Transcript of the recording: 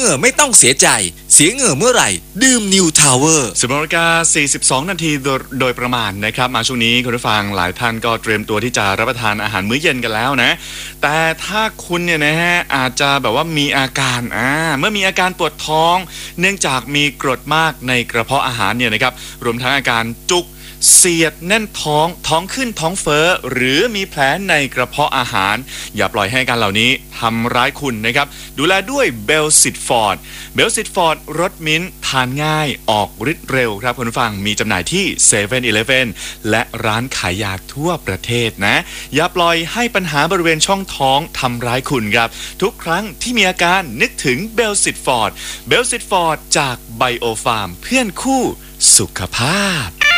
งื่อไม่ต้องเสียใจเสียเหงื่อเมื่อไหร่ดื่ม New Tower 10:42 นาทีโดยประมาณนะครับมาช่วงนี้คุณผู้ฟังหลายท่านก็เตรียมตัวที่จะรับประทานอาหารมื้อเย็นกันแล้วนะแต่ถ้าคุณเนี่ยนะฮะอาจจะแบบว่ามีอาการเมื่อมีอาการปวดท้องเนื่องจากมีกรดมากในกระเพาะอาหารเนี่ยนะครับรวมทั้งอาการจุกเสียดแน่นท้องขึ้นท้องเฟ้อหรือมีแผลในกระเพาะอาหารอย่าปล่อยให้อาการเหล่านี้ทำร้ายคุณนะครับดูแลด้วยเบลซิตฟอร์ดรสมิ้นท์ทานง่ายออกฤทธิ์เร็วครับคุณผู้ฟังมีจำหน่ายที่7 e เ e ่ e อและร้านขายยาทั่วประเทศนะอย่าปล่อยให้ปัญหาบริเวณช่องท้องทำร้ายคุณครับทุกครั้งที่มีอาการนึกถึงเบลซิตฟอร์ดจากไบโอฟาร์มเพื่อนคู่สุขภาพ